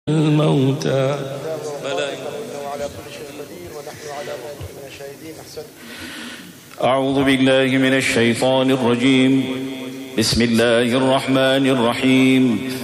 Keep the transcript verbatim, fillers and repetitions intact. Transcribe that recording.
الموتى أعوذ بالله من الشيطان الرجيم. بسم الله الرحمن الرحيم.